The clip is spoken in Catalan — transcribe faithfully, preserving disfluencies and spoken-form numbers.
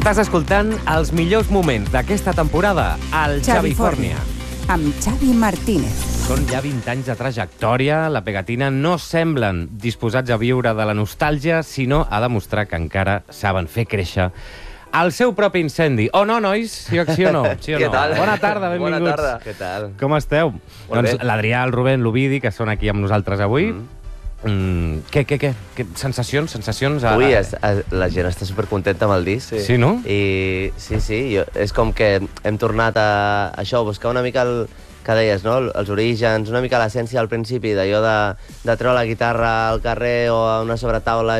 Estàs escoltant els millors moments d'aquesta temporada al Xavifòrnia. Amb Xavi Martínez. Són ja vint anys de trajectòria. La Pegatina no semblen disposats a viure de la nostàlgia, sinó a demostrar que encara saben fer créixer el seu propi incendi. O no, nois? Sí, sí o no? Sí o no? Què tal? Bona tarda, benvinguts. Bona tarda. Què tal? Com esteu? Molt doncs bé. l'Adrià, el Rubén, l'Ovidi, que són aquí amb nosaltres avui. Mm. Mm, què, què, què, què? Sensacions, sensacions? A... Avui es, es, la gent està supercontenta amb el disc. Sí, sí no? I sí, sí, jo, és com que hem tornat a això, a buscar una mica el que deies, no? Els orígens, una mica l'essència al principi, d'allò de, de treure la guitarra al carrer o a una sobretaula